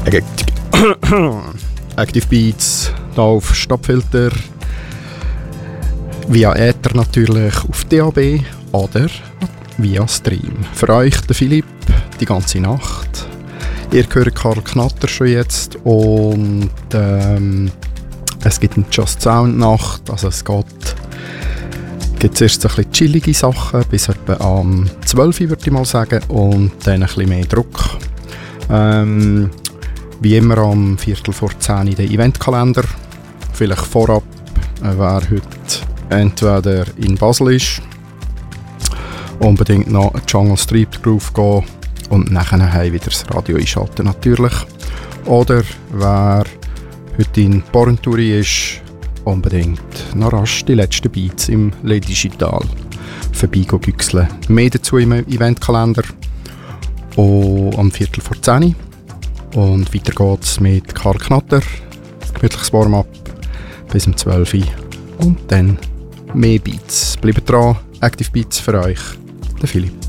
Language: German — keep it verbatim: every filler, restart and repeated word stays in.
Active Beats hier auf Stadtfilter, via Äther natürlich auf D A B oder via Stream. Für euch der Philipp die ganze Nacht. Ihr hört Karl Knatter schon jetzt und ähm, es gibt eine Just Sound Nacht, also es geht gibt zuerst so ein bisschen chillige Sachen bis etwa am zwölf Uhr würde ich mal sagen und dann ein bisschen mehr Druck. Ähm, wie immer am Viertel vor zehn den Eventkalender. Vielleicht vorab, äh, wer heute entweder in Basel ist, unbedingt noch Jungle Street Groove gehen und nachher heim wieder das Radio einschalten natürlich. Oder wer heute in Porrenturi ist, unbedingt noch rasch die letzten Beats im Le Digital vorbeigüchseln. Mehr dazu im Eventkalender und am Viertel vor zehn. Und weiter geht's mit Karl Knatter, gemütliches Warm-up bis um zwölf Uhr und dann mehr Beats. Bleibt dran, Active Beats für euch, der Philipp.